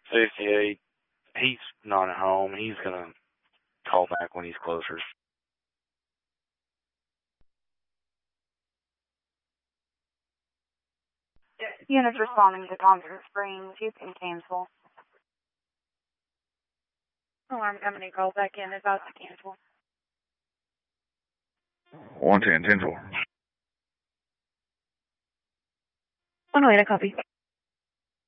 58. He's not at home. He's going to call back when he's closer. Units responding to Congress Springs. You can cancel. Alarm company call back in. About to cancel. 110, 10-4. 108, a copy.